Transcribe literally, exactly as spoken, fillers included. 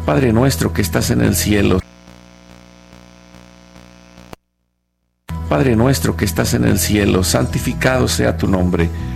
Padre nuestro que estás en el cielo. Padre nuestro que estás en el cielo, santificado sea tu nombre.